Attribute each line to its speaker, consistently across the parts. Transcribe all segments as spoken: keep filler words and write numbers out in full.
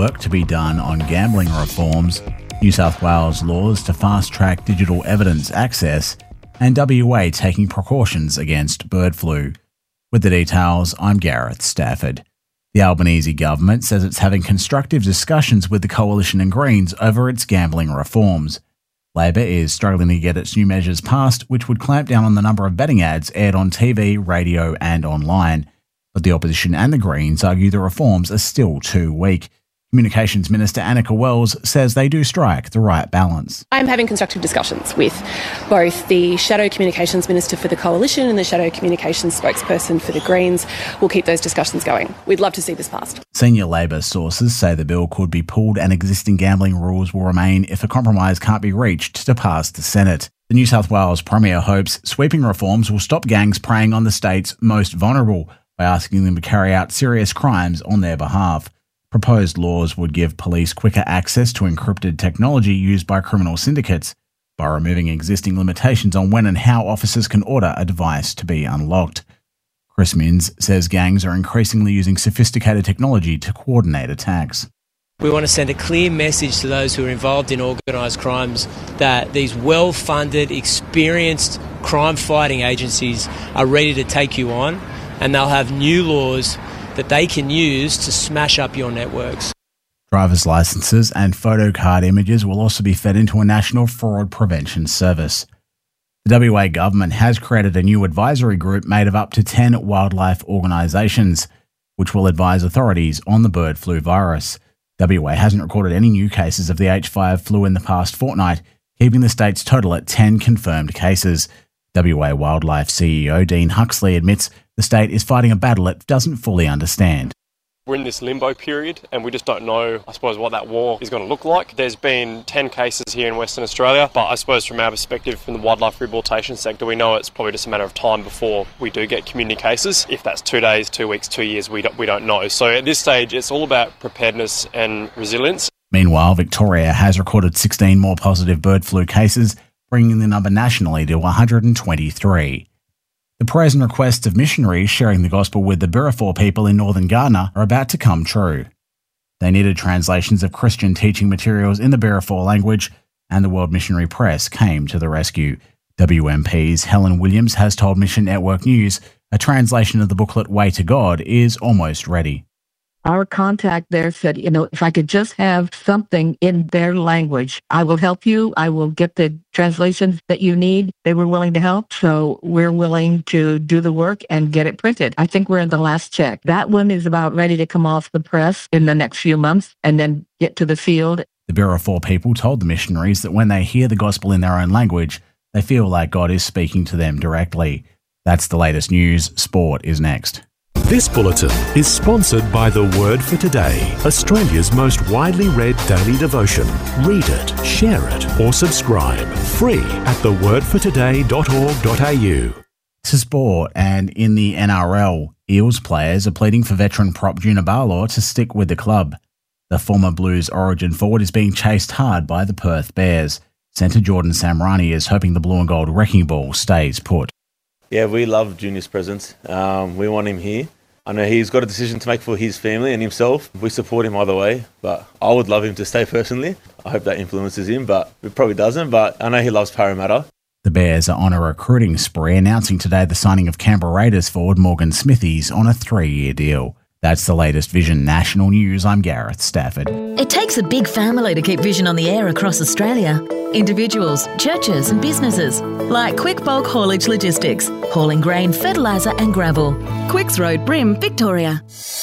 Speaker 1: work to be done on gambling reforms, New South Wales laws to fast-track digital evidence access, and W A taking precautions against bird flu. With the details, I'm Gareth Stafford. The Albanese government says it's having constructive discussions with the Coalition and Greens over its gambling reforms. Labor is struggling to get its new measures passed, which would clamp down on the number of betting ads aired on T V, radio and online. But the opposition and the Greens argue the reforms are still too weak. Communications Minister Annika Wells says they do strike the right balance.
Speaker 2: I'm having constructive discussions with both the Shadow Communications Minister for the Coalition and the Shadow Communications spokesperson for the Greens. We'll keep those discussions going. We'd love to see this passed.
Speaker 1: Senior Labor sources say the bill could be pulled and existing gambling rules will remain if a compromise can't be reached to pass the Senate. The New South Wales Premier hopes sweeping reforms will stop gangs preying on the state's most vulnerable by asking them to carry out serious crimes on their behalf. Proposed laws would give police quicker access to encrypted technology used by criminal syndicates by removing existing limitations on when and how officers can order a device to be unlocked. Chris Minns says gangs are increasingly using sophisticated technology to coordinate attacks.
Speaker 3: We want to send a clear message to those who are involved in organised crimes that these well-funded, experienced crime-fighting agencies are ready to take you on, and they'll have new laws that they can use to smash up your networks.
Speaker 1: Driver's licences and photo card images will also be fed into a national fraud prevention service. The W A government has created a new advisory group made of up to ten wildlife organisations, which will advise authorities on the bird flu virus. W A hasn't recorded any new cases of the H five flu in the past fortnight, keeping the state's total at ten confirmed cases. W A Wildlife C E O Dean Huxley admits the state is fighting a battle it doesn't fully understand.
Speaker 4: We're in this limbo period and we just don't know, I suppose, what that war is going to look like. There's been ten cases here in Western Australia, but I suppose from our perspective, from the wildlife rehabilitation sector, we know it's probably just a matter of time before we do get community cases. If that's two days, two weeks, two years, we don't, we don't know. So at this stage, it's all about preparedness and resilience. Meanwhile, Victoria has recorded sixteen more positive bird flu cases, bringing the number nationally to one hundred twenty-three. The prayers and requests of missionaries sharing the gospel with the Birifor people in northern Ghana are about to come true. They needed translations of Christian teaching materials in the Birifor language, and the World Missionary Press came to the rescue. W M P's Helen Williams has told Mission Network News a translation of the booklet Way to God is almost ready.
Speaker 5: Our contact there said, you know, if I could just have something in their language, I will help you. I will get the translations that you need. They were willing to help, so we're willing to do the work and get it printed. I think we're in the last check. That one is about ready to come off the press in the next few months and then get to the field.
Speaker 1: The Birifor people told the missionaries that when they hear the gospel in their own language, they feel like God is speaking to them directly. That's the latest news. Sport is next.
Speaker 6: This bulletin is sponsored by The Word for Today, Australia's most widely read daily devotion. Read it, share it, or subscribe. Free at the word for today dot org dot a u.
Speaker 1: To sport, and in the N R L, Eels players are pleading for veteran prop Juna Barlaw to stick with the club. The former Blues origin forward is being chased hard by the Perth Bears. Centre Jordan Samrani is hoping the blue and gold wrecking ball stays put.
Speaker 7: Yeah, we love Junior's presence. Um, we want him here. I know he's got a decision to make for his family and himself. We support him either way, but I would love him to stay personally. I hope that influences him, but it probably doesn't. But I know he loves Parramatta.
Speaker 1: The Bears are on a recruiting spree, announcing today the signing of Canberra Raiders forward Morgan Smithies on a three-year deal. That's the latest Vision National News. I'm Gareth Stafford.
Speaker 8: It takes a big family to keep Vision on the air across Australia. Individuals, churches and businesses, like Quick Bulk Haulage Logistics, hauling grain, fertiliser and gravel. Quicks Road, Brim, Victoria.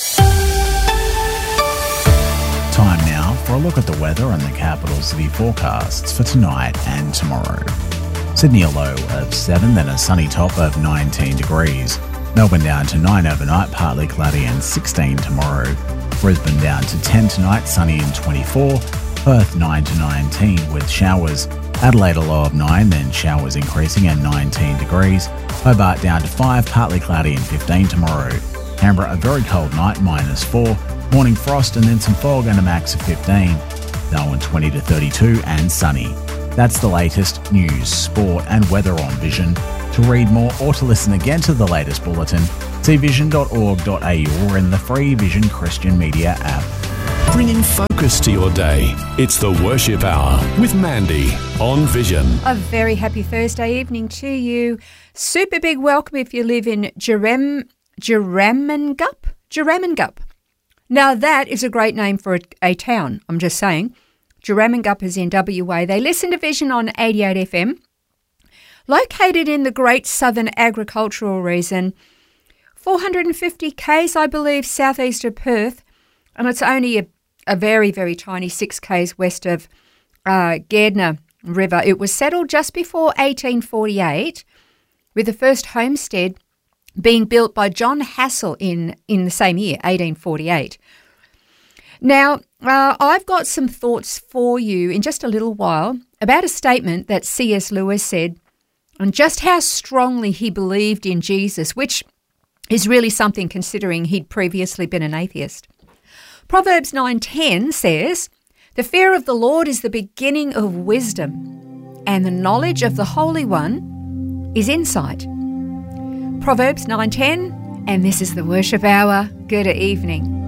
Speaker 1: Time now for a look at the weather and the capital city forecasts for tonight and tomorrow. Sydney a low of seven, then a sunny top of nineteen degrees. Melbourne down to nine overnight, partly cloudy and sixteen tomorrow. Brisbane down to ten tonight, sunny and twenty-four. Perth nine to nineteen with showers. Adelaide a low of nine, then showers increasing and nineteen degrees. Hobart down to five, partly cloudy and fifteen tomorrow. Canberra a very cold night, minus four. Morning frost and then some fog and a max of fifteen. Darwin twenty to thirty-two and sunny. That's the latest news, sport and weather on Vision. To read more or to listen again to the latest bulletin, see vision dot org dot a u or in the free Vision Christian Media app.
Speaker 6: bringing focus to your day. It's the Worship Hour with Mandy on Vision.
Speaker 9: A very happy Thursday evening to you. Super big welcome if you live in Jerem, Jeramengup. Jeramengup. Now that is a great name for a, a town, I'm just saying. Jeramengup is in W A. They listen to Vision on eighty-eight F M. Located in the Great Southern Agricultural Region, four hundred fifty kays, I believe, southeast of Perth, and it's only a, a very, very tiny six kays west of uh, Gardner River. It was settled just before eighteen forty-eight, with the first homestead being built by John Hassell in, in the same year, eighteen forty-eight. Now, uh, I've got some thoughts for you in just a little while about a statement that C S Lewis said and just how strongly he believed in Jesus, which is really something considering he'd previously been an atheist. Proverbs nine ten says, "The fear of the Lord is the beginning of wisdom, and the knowledge of the Holy One is insight." Proverbs nine ten, and this is the Worship Hour. Good evening.